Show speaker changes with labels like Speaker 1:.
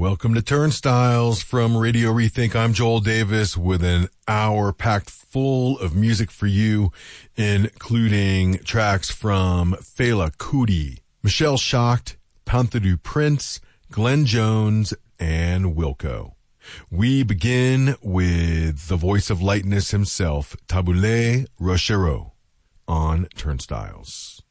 Speaker 1: Welcome to Turnstiles from Radio Rethink. I'm Joel Davis with an hour packed full of music for you, including tracks from Fela Kuti, Michelle Schacht, Panther du Prince, Glenn Jones, and Wilco. We begin with the voice of lightness himself, Tabule Rochereau, on Turnstiles.